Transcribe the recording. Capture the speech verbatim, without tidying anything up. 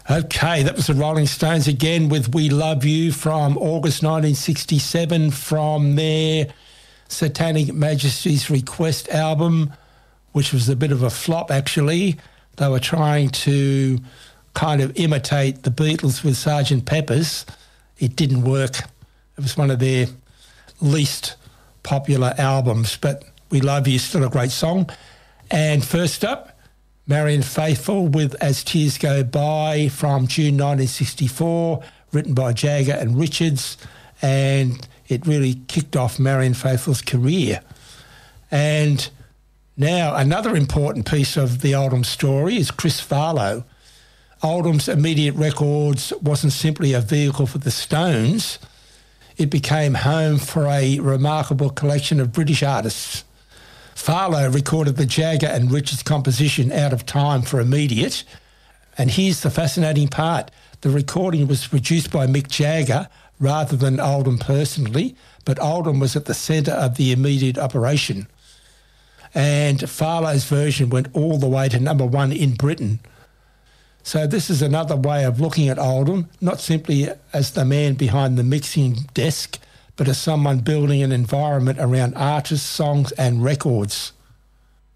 Okay, that was the Rolling Stones again with We Love You from August nineteen sixty-seven from their Satanic Majesty's Request album, which was a bit of a flop actually. They were trying to kind of imitate the Beatles with Sergeant Pepper's. It didn't work. It was one of their least popular albums, but We Love You is still a great song. And first up, Marianne Faithfull with As Tears Go By from June nineteen sixty-four, written by Jagger and Richards, and it really kicked off Marianne Faithfull's career. And now another important piece of the Oldham story is Chris Farlow. Oldham's Immediate Records wasn't simply a vehicle for the Stones. It became home for a remarkable collection of British artists. Farlow recorded the Jagger and Richards composition Out of Time for Immediate. And here's the fascinating part. The recording was produced by Mick Jagger rather than Oldham personally, but Oldham was at the centre of the Immediate operation. And Farlow's version went all the way to number one in Britain. So this is another way of looking at Oldham, not simply as the man behind the mixing desk, but as someone building an environment around artists, songs and records.